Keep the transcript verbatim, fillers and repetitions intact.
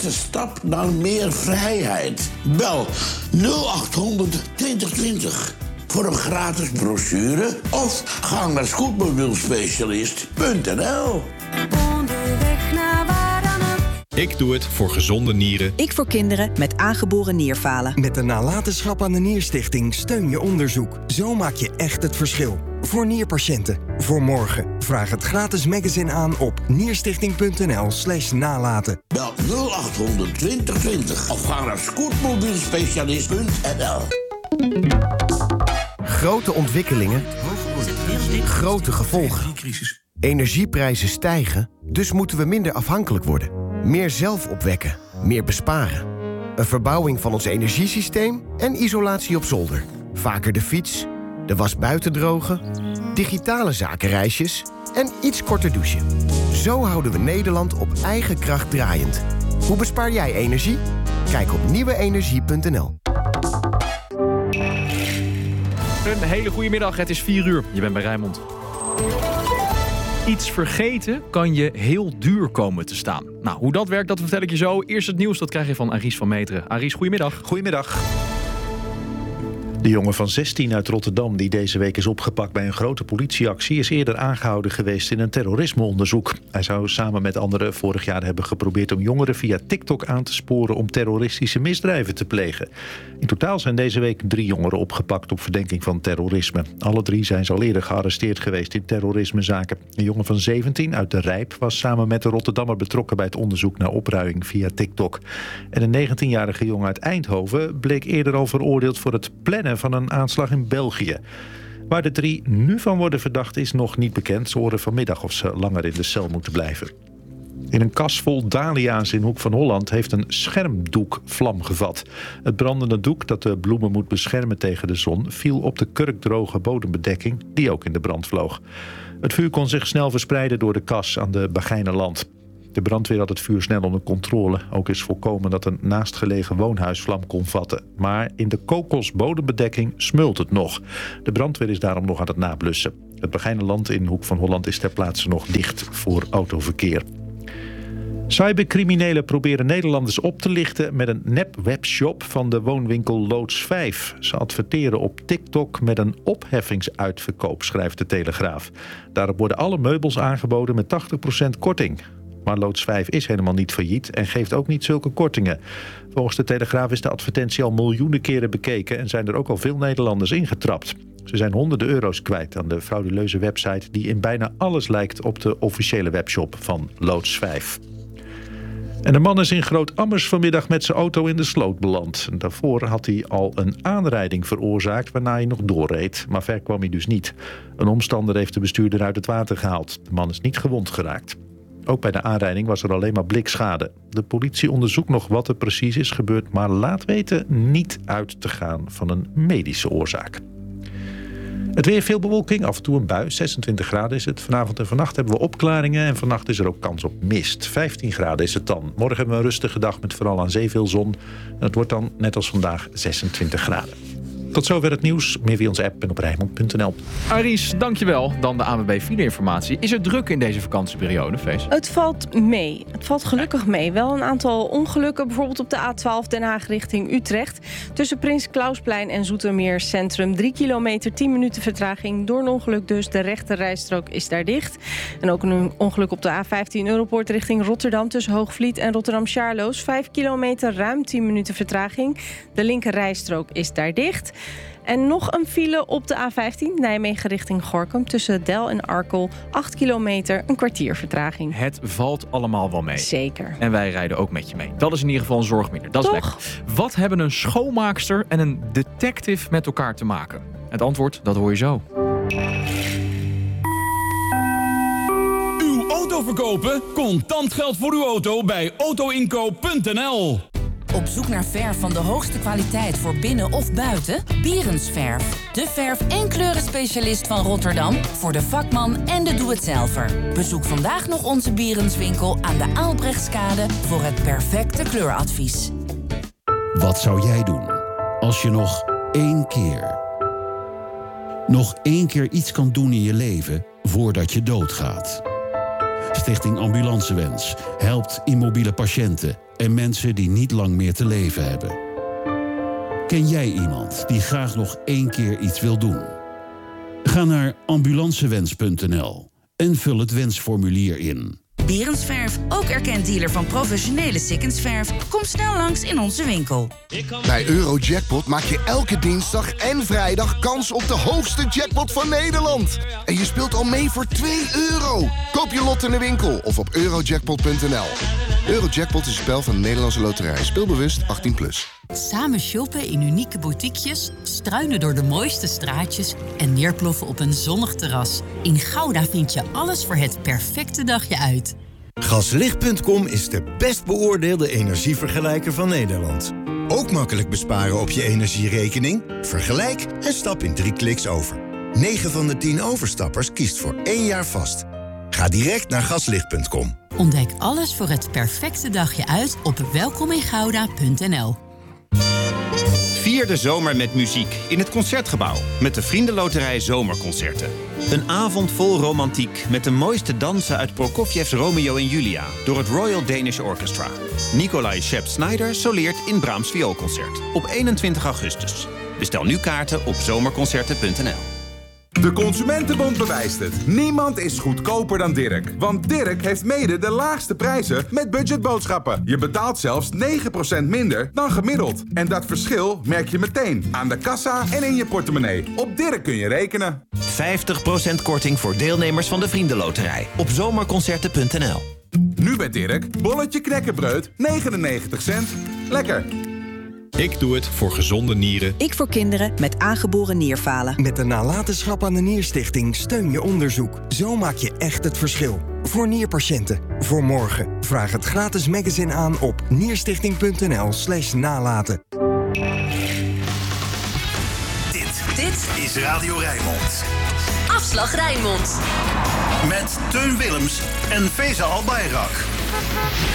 eerste stap naar meer vrijheid. Bel nul acht honderd twintig twintig voor een gratis brochure of ga naar scootmobielspecialist punt n l. Onderweg naar waar dan ook. Ik doe het voor gezonde nieren. Ik voor kinderen met aangeboren nierfalen. Met de nalatenschap aan de Nierstichting steun je onderzoek. Zo maak je echt het verschil. Voor nierpatiënten. Voor morgen. Vraag het gratis magazine aan op nierstichting.nl slash nalaten. Bel nul acht honderd twintig twintig of ga naar scootmobielspecialist punt n l. Grote ontwikkelingen, grote gevolgen. Energieprijzen stijgen, dus moeten we minder afhankelijk worden. Meer zelf opwekken, meer besparen. Een verbouwing van ons energiesysteem en isolatie op zolder. Vaker de fiets, de was buiten drogen, digitale zakenreisjes en iets korter douchen. Zo houden we Nederland op eigen kracht draaiend. Hoe bespaar jij energie? Kijk op nieuwe energie punt n l. Een hele goede middag, het is vier uur. Je bent bij Rijnmond. Iets vergeten kan je heel duur komen te staan. Nou, hoe dat werkt, dat vertel ik je zo. Eerst het nieuws, dat krijg je van Aries van Meteren. Aries, goedemiddag. Goedemiddag. De jongen van zestien uit Rotterdam die deze week is opgepakt bij een grote politieactie is eerder aangehouden geweest in een terrorismeonderzoek. Hij zou samen met anderen vorig jaar hebben geprobeerd om jongeren via TikTok aan te sporen om terroristische misdrijven te plegen. In totaal zijn deze week drie jongeren opgepakt op verdenking van terrorisme. Alle drie zijn al eerder gearresteerd geweest in terrorismezaken. Een jongen van zeventien uit de Rijp was samen met de Rotterdammer betrokken bij het onderzoek naar opruiing via TikTok. En een negentienjarige jongen uit Eindhoven bleek eerder al veroordeeld voor het plannen van een aanslag in België. Waar de drie nu van worden verdacht is nog niet bekend. Ze horen vanmiddag of ze langer in de cel moeten blijven. In een kas vol dahlia's in Hoek van Holland heeft een schermdoek vlam gevat. Het brandende doek dat de bloemen moet beschermen tegen de zon viel op de kurkdroge bodembedekking die ook in de brand vloog. Het vuur kon zich snel verspreiden door de kas aan de Bagijnenland. De brandweer had het vuur snel onder controle. Ook is voorkomen dat een naastgelegen woonhuis vlam kon vatten. Maar in de kokosbodembedekking smult het nog. De brandweer is daarom nog aan het nablussen. Het Bagijnenland in Hoek van Holland is ter plaatse nog dicht voor autoverkeer. Cybercriminelen proberen Nederlanders op te lichten met een nep-webshop van de woonwinkel Loods vijf. Ze adverteren op TikTok met een opheffingsuitverkoop, schrijft de Telegraaf. Daarop worden alle meubels aangeboden met tachtig procent korting. Maar Loods vijf is helemaal niet failliet en geeft ook niet zulke kortingen. Volgens de Telegraaf is de advertentie al miljoenen keren bekeken en zijn er ook al veel Nederlanders ingetrapt. Ze zijn honderden euro's kwijt aan de frauduleuze website die in bijna alles lijkt op de officiële webshop van Loods vijf. En de man is in Groot-Ammers vanmiddag met zijn auto in de sloot beland. Daarvoor had hij al een aanrijding veroorzaakt waarna hij nog doorreed. Maar ver kwam hij dus niet. Een omstander heeft de bestuurder uit het water gehaald. De man is niet gewond geraakt. Ook bij de aanrijding was er alleen maar blikschade. De politie onderzoekt nog wat er precies is gebeurd, maar laat weten niet uit te gaan van een medische oorzaak. Het weer, veel bewolking, af en toe een bui. zesentwintig graden is het. Vanavond en vannacht hebben we opklaringen en vannacht is er ook kans op mist. vijftien graden is het dan. Morgen hebben we een rustige dag met vooral aan zee veel zon. En het wordt dan, net als vandaag, zesentwintig graden. Tot zover het nieuws. Meer via onze app en op Rijnmond punt n l. Aries, dankjewel. Dan de A N W B file-informatie. Is er druk in deze vakantieperiode, Fees? Het valt mee. Het valt gelukkig mee. Wel een aantal ongelukken, bijvoorbeeld op de A twaalf Den Haag richting Utrecht. Tussen Prins Klausplein en Zoetermeer Centrum. Drie kilometer, tien minuten vertraging. Door een ongeluk dus. De rechte rijstrook is daar dicht. En ook een ongeluk op de A vijftien Europoort richting Rotterdam. Tussen Hoogvliet en Rotterdam-Charloes. Vijf kilometer, ruim tien minuten vertraging. De linker rijstrook is daar dicht. En nog een file op de A vijftien, Nijmegen richting Gorinchem. Tussen Del en Arkel, acht kilometer, een kwartier vertraging. Het valt allemaal wel mee. Zeker. En wij rijden ook met je mee. Dat is in ieder geval een zorg minder. Dat is Toch? lekker. Wat hebben een schoonmaakster en een detective met elkaar te maken? Het antwoord, dat hoor je zo. Uw auto verkopen? Contant geld voor uw auto bij autoinkoop punt n l. Op zoek naar verf van de hoogste kwaliteit voor binnen of buiten? Bierensverf. De verf- en kleurenspecialist van Rotterdam voor de vakman en de doe-het-zelver. Bezoek vandaag nog onze Bierenswinkel aan de Aalbrechtskade voor het perfecte kleuradvies. Wat zou jij doen als je nog één keer... nog één keer iets kan doen in je leven voordat je doodgaat? Stichting Ambulancewens helpt immobiele patiënten en mensen die niet lang meer te leven hebben. Ken jij iemand die graag nog één keer iets wil doen? Ga naar ambulancewens punt n l en vul het wensformulier in. Berensverf, ook erkend dealer van professionele Sikkensverf. Kom snel langs in onze winkel. Bij Eurojackpot maak je elke dinsdag en vrijdag kans op de hoogste jackpot van Nederland. En je speelt al mee voor twee euro. Koop je lot in de winkel of op eurojackpot punt n l. Eurojackpot is een spel van de Nederlandse Loterij. Speelbewust achttien plus. Samen shoppen in unieke boutiquejes, struinen door de mooiste straatjes en neerploffen op een zonnig terras. In Gouda vind je alles voor het perfecte dagje uit. Gaslicht punt com is de best beoordeelde energievergelijker van Nederland. Ook makkelijk besparen op je energierekening? Vergelijk en stap in drie kliks over. negen van de tien overstappers kiest voor één jaar vast. Ga direct naar gaslicht punt com. Ontdek alles voor het perfecte dagje uit op welkomingouda punt n l. Vier de zomer met muziek in het Concertgebouw met de Vriendenloterij Zomerconcerten. Een avond vol romantiek met de mooiste dansen uit Prokofjevs Romeo en Julia door het Royal Danish Orchestra. Nikolai Shep-Snyder soleert in Brahms Vioolconcert op eenentwintig augustus. Bestel nu kaarten op zomerconcerten punt n l. De Consumentenbond bewijst het. Niemand is goedkoper dan Dirk. Want Dirk heeft mede de laagste prijzen met budgetboodschappen. Je betaalt zelfs negen procent minder dan gemiddeld. En dat verschil merk je meteen aan de kassa en in je portemonnee. Op Dirk kun je rekenen. vijftig procent korting voor deelnemers van de Vriendenloterij op zomerconcerten punt n l. Nu bij Dirk, bolletje knekkenbreud, negenennegentig cent. Lekker. Ik doe het voor gezonde nieren. Ik voor kinderen met aangeboren nierfalen. Met de nalatenschap aan de Nierstichting steun je onderzoek. Zo maak je echt het verschil. Voor nierpatiënten. Voor morgen. Vraag het gratis magazine aan op nierstichting punt n l slash nalaten. Dit, Dit is Radio Rijnmond. Afslag Rijnmond. Met Teun Willems en Feza Albayrak.